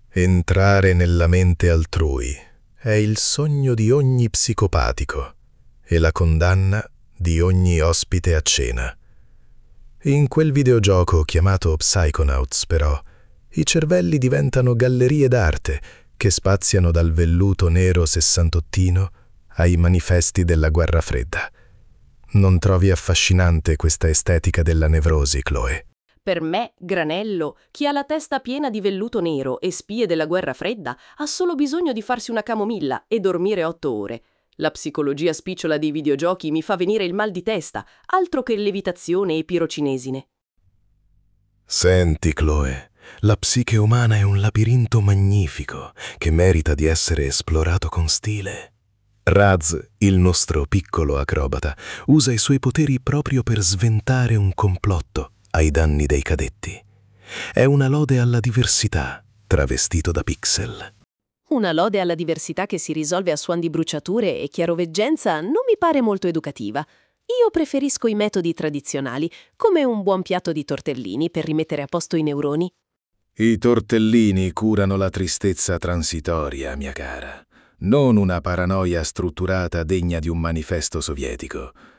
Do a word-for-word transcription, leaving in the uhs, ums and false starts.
Entrare nella mente altrui è il sogno di ogni psicopatico e la condanna di ogni ospite a cena. In quel videogioco chiamato Psychonauts, però, i cervelli diventano gallerie d'arte che spaziano dal velluto nero sessantottino ai manifesti della guerra fredda. Non trovi affascinante questa estetica della nevrosi, Chloe? Per me, Granello, chi ha la testa piena di velluto nero e spie della guerra fredda ha solo bisogno di farsi una camomilla e dormire otto ore. La psicologia spicciola dei videogiochi mi fa venire il mal di testa, altro che levitazione e pirocinesine. Senti, Chloe, la psiche umana è un labirinto magnifico che merita di essere esplorato con stile. Raz, il nostro piccolo acrobata, usa i suoi poteri proprio per sventare un complotto ai danni dei cadetti. È una lode alla diversità, travestito da pixel. Una lode alla diversità che si risolve a suon di bruciature e chiaroveggenza non mi pare molto educativa. Io preferisco i metodi tradizionali, come un buon piatto di tortellini per rimettere a posto i neuroni. I tortellini curano la tristezza transitoria, mia cara, non una paranoia strutturata degna di un manifesto sovietico.